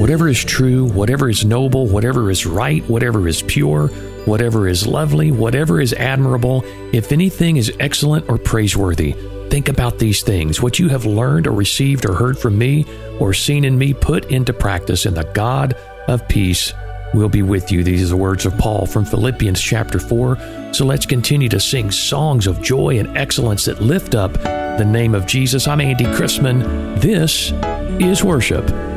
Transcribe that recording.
Whatever is true, whatever is noble, whatever is right, whatever is pure, whatever is lovely, whatever is admirable, if anything is excellent or praiseworthy, think about these things. What you have learned or received or heard from me or seen in me, put into practice, and the God of peace will be with you. These are the words of Paul from Philippians chapter 4. So let's continue to sing songs of joy and excellence that lift up the name of Jesus. I'm Andy Chrisman. This is worship